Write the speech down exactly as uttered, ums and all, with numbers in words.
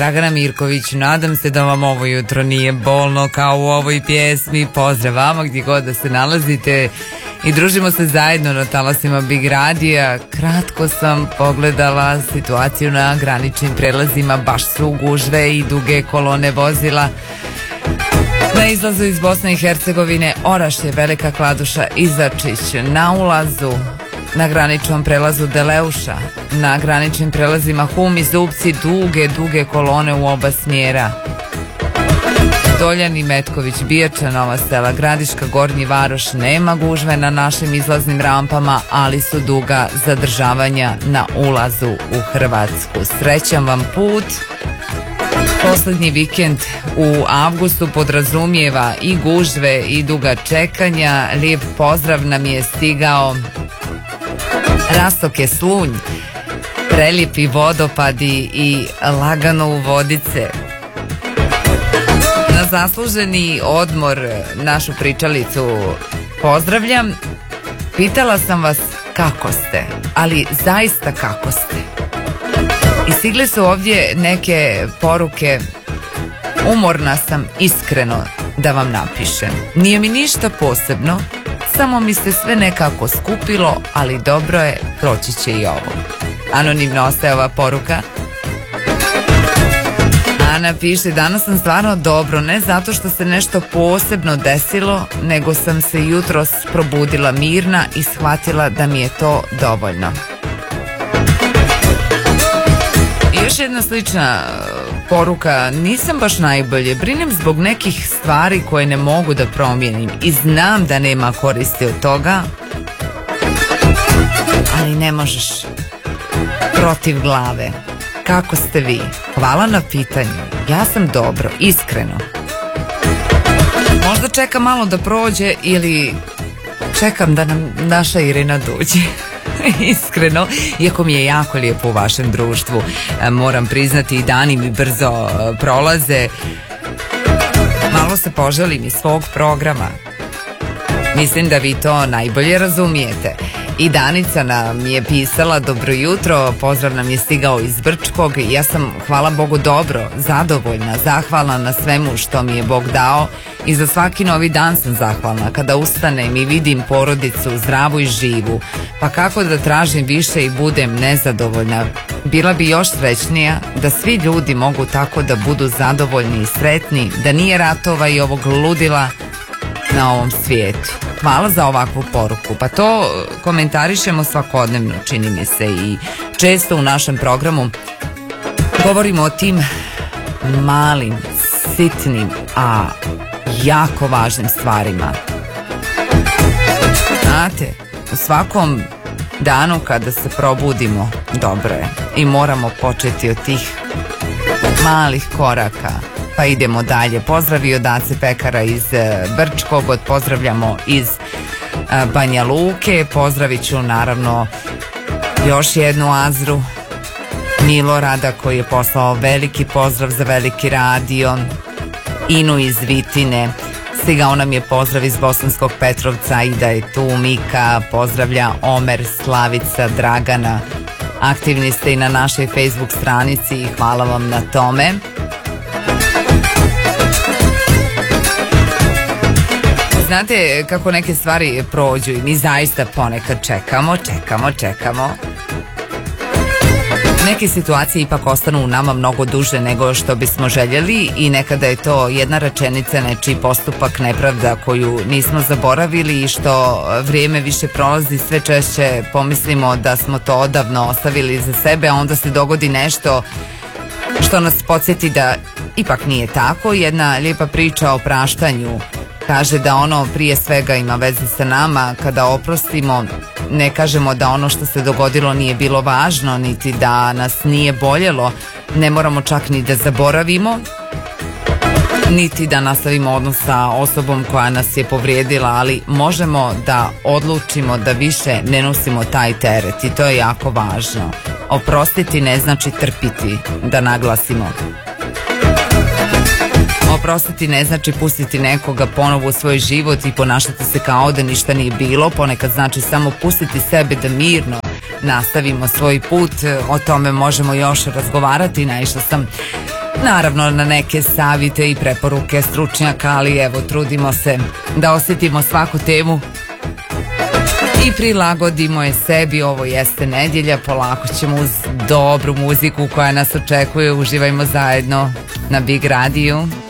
Dragana Mirković, nadam se da vam ovo jutro nije bolno kao u ovoj pjesmi. Pozdrav vama gdje god da se nalazite i družimo se zajedno na talasima Big Radija. Kratko sam pogledala situaciju na graničnim prelazima, baš su gužve i duge kolone vozila. Na izlazu iz Bosne i Hercegovine Orašje, Velika Kladuša, Izačić, na ulazu na graničnom prelazu Deleuša, na graničnim prelazima Hum i Zupci, duge, duge kolone u oba smjera. Doljani, Metković, Bijača, Nova Sela, Gradiška, Gornji Varoš, nema gužve na našim izlaznim rampama, ali su duga zadržavanja na ulazu u Hrvatsku. Srećan vam put. Posljednji vikend u avgustu podrazumijeva i gužve i duga čekanja. Lijep pozdrav nam je stigao. Rastok je Slunj, prelijepi vodopadi i lagano u Vodice. Na zasluženi odmor našu pričalicu pozdravljam. Pitala sam vas kako ste, ali zaista kako ste. I stigle su ovdje neke poruke. Umorna sam, iskreno da vam napišem. Nije mi ništa posebno, samo mi se sve nekako skupilo, ali dobro je, proći će i ovo. Anonimno ostaje ova poruka. Ana piše, danas sam stvarno dobro, ne zato što se nešto posebno desilo, nego sam se jutros probudila mirna i shvatila da mi je to dovoljno. I još jedna slična poruka, nisam baš najbolje, brinem zbog nekih stvari koje ne mogu da promijenim i znam da nema koristi od toga, ali ne možeš protiv glave. Kako ste vi? Hvala na pitanju. Ja sam dobro, iskreno. Možda čekam malo da prođe ili čekam da nam naša Irina dođe. Iskreno, iako mi je jako lijepo u vašem društvu, moram priznati i dani mi brzo prolaze. Malo se poželim iz svog programa. Mislim da vi to najbolje razumijete. I Danica nam je pisala dobro jutro, pozdrav nam je stigao iz Brčkog. Ja sam, hvala Bogu, dobro, zadovoljna, zahvalna na svemu što mi je Bog dao i za svaki novi dan sam zahvalna. Kada ustanem i vidim porodicu zdravu i živu, pa kako da tražim više i budem nezadovoljna. Bila bi još srećnija da svi ljudi mogu tako da budu zadovoljni i sretni, da nije ratova i ovog ludila na ovom svijetu. Hvala za ovakvu poruku. Pa to komentarišemo svakodnevno, čini mi se, i često u našem programu govorimo o tim malim, sitnim, a jako važnim stvarima. Znate, u svakom danu kada se probudimo, dobro je, i moramo početi od tih malih koraka. Pa idemo dalje. Pozdravi od Ace Pekara iz Brčkog, od pozdravljamo iz Banja Luke. Pozdravit ću naravno još jednu Azru, Milorada, koji je poslao veliki pozdrav za Veliki radio. Inu iz Vitine, stigao nam je pozdrav iz Bosanskog Petrovca, i da je tu Mika, pozdravlja Omer, Slavica, Dragana. Aktivni ste i na našoj Facebook stranici i hvala vam na tome. Znate kako neke stvari prođu i mi zaista ponekad čekamo, čekamo, čekamo. Neke situacije ipak ostanu u nama mnogo duže nego što bismo željeli i nekada je to jedna rečenica, nečiji postupak, nepravda koju nismo zaboravili i što vrijeme više prolazi, sve češće pomislimo da smo to odavno ostavili za sebe, a onda se dogodi nešto što nas podsjeti da ipak nije tako. Jedna lijepa priča o praštanju kaže da ono prije svega ima veze sa nama. Kada oprostimo, ne kažemo da ono što se dogodilo nije bilo važno, niti da nas nije boljelo, ne moramo čak ni da zaboravimo, niti da nastavimo odnos sa osobom koja nas je povrijedila, ali možemo da odlučimo da više ne nosimo taj teret i to je jako važno. Oprostiti ne znači trpiti, da naglasimo. Oprostiti ne znači pustiti nekoga ponovo u svoj život i ponašati se kao da ništa nije bilo. Ponekad znači samo pustiti sebe da mirno nastavimo svoj put. O tome možemo još razgovarati. Naišla sam naravno na neke savjete i preporuke stručnjaka, ali evo trudimo se da osjetimo svaku temu i prilagodimo je sebi. Ovo jeste nedjelja, polako ćemo uz dobru muziku koja nas očekuje. Uživajmo zajedno na Big Radio.